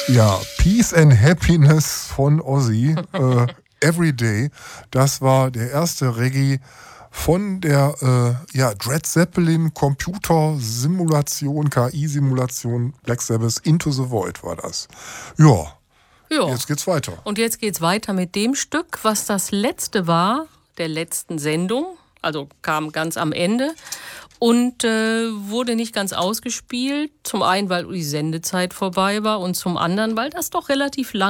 Ja, Peace and Happiness von Ozzy, Everyday. Das war der erste Reggae von der Dread Zeppelin Computersimulation, KI-Simulation Black Sabbath Into the Void war das. Ja, jetzt geht's weiter. Und jetzt geht's weiter mit dem Stück, was das letzte war, der letzten Sendung. Also kam ganz am Ende und wurde nicht ganz ausgespielt. Zum einen, weil die Sendezeit vorbei war und zum anderen, weil das doch relativ lang